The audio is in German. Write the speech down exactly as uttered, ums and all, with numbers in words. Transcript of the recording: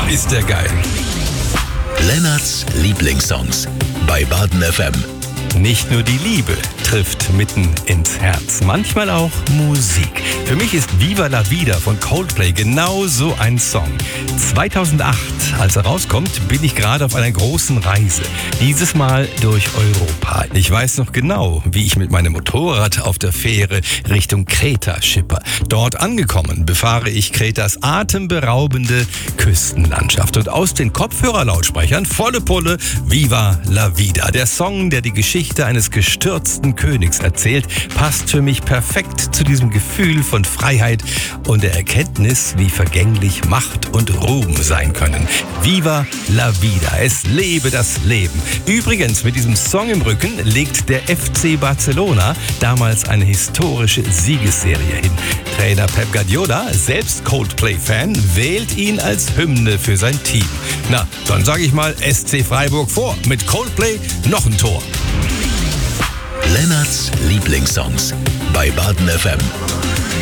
ist der geil. Lennarts Lieblingssongs bei Baden F M. Nicht nur die Liebe trifft mitten ins Herz, manchmal auch Musik. Für mich ist Viva la Vida von Coldplay genau so ein Song. zweitausendacht, als er rauskommt, bin ich gerade auf einer großen Reise. Dieses Mal durch Europa. Ich weiß noch genau, wie ich mit meinem Motorrad auf der Fähre Richtung Kreta schipper. Dort angekommen befahre ich Kretas atemberaubende Küstenlandschaft. Und aus den Kopfhörerlautsprechern volle Pulle Viva la Vida. Der Song, der die Geschichte eines gestürzten Königs erzählt, passt für mich perfekt zu diesem Gefühl von Freiheit und der Erkenntnis, wie vergänglich Macht und Ruhm sein können. Viva la Vida, es lebe das Leben. Übrigens, mit diesem Song im Rücken legt der F C Barcelona damals eine historische Siegesserie hin. Trainer Pep Guardiola, selbst Coldplay-Fan, wählt ihn als Hymne für sein Team. Na, dann sage ich mal S C Freiburg vor. Mit Coldplay noch ein Tor. Lennarts Lieblingssongs bei Baden F M.